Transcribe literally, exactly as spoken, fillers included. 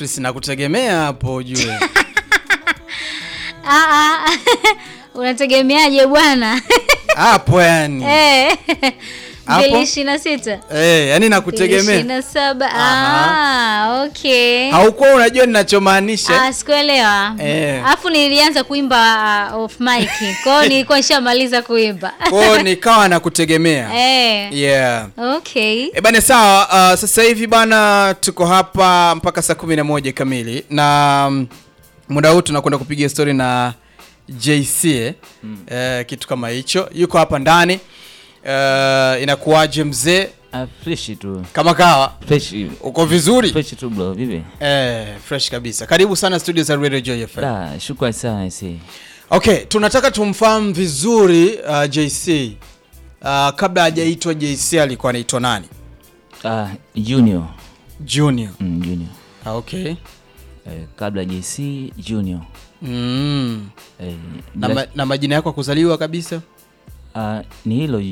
Chris nakutegemea hapo ujue. Ah ah. Unategemeaje bwana? Hapo yani. Eh. Hapo? mbili ishirini na sita. Eh, yani nakutegemea. mbili ishirini na saba. Ah, okay. Haukuwa unajua ninachomaanisha? Ah, sikuelewa. Eh. Alafu nilianza kuimba uh, off mic. Kwa hiyo nilikuwa nishamaliza kuimba. Kwa hiyo nikawa nakutegemea. Eh. Yeah. Okay. E bana sawa, uh, sasa hivi bana tuko hapa mpaka saa kumi na moja kamili na um, muda huu tunakwenda kupiga story na J C mm. uh, kitu kama hicho. Yuko hapa ndani. Uh, inakuaje mzee? Ah, fresh tu. Kama kawa? Fresh. Uko vizuri? Fresh tu bro, vipi? Eh, fresh kabisa. Karibu sana studio za Radio Joy F M. Da, shukrani sana isi. Okay, tunataka tumfahamu vizuri uh, J C. Uh, kabla hajaitwa J C alikuwa anaitwa nani? Ah, Junior. Junior. Mm, Junior. Ah, okay. Eh, kabla J C Junior. Mm. Eh, na, ma, na majina yako kuzaliwa kabisa? Ah, ni hilo